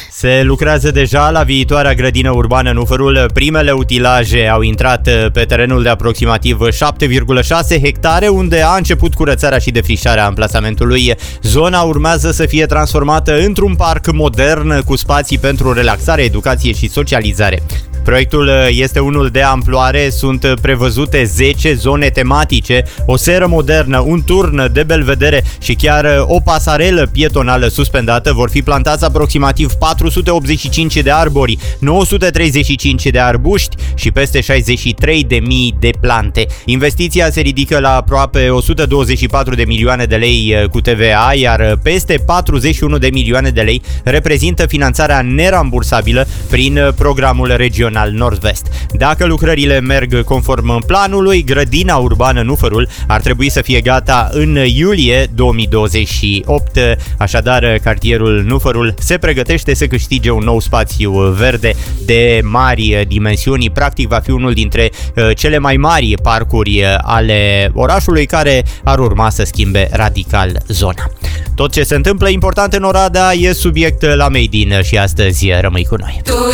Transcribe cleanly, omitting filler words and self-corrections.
Se lucrează deja la viitoarea grădină urbană Nufărul. Primele utilaje au intrat pe terenul de aproximativ 7,6 hectare, unde a început curățarea și defrișarea amplasamentului. Zona urmează să fie transformată într-un parc modern cu spații pentru relaxare, educație și socializare. Proiectul este unul de amploare, sunt prevăzute 10 zone tematice, o seră modernă, un turn de belvedere și chiar o pasarelă pietonală suspendată. Vor fi plantați aproximativ 485 de arbori, 935 de arbuști și peste 63.000 de plante. Investiția se ridică la aproape 124 de milioane de lei cu TVA, iar peste 41 de milioane de lei reprezintă finanțarea nerambursabilă prin programul regional Nord-Vest. Dacă lucrările merg conform planului, grădina urbană Nufărul ar trebui să fie gata în iulie 2028. Așadar, cartierul Nufărul se pregătește să câștige un nou spațiu verde de mari dimensiuni. Practic va fi unul dintre cele mai mari parcuri ale orașului, care ar urma să schimbe radical zona. Tot ce se întâmplă important în Oradea e subiect la Made in și astăzi rămâi cu noi.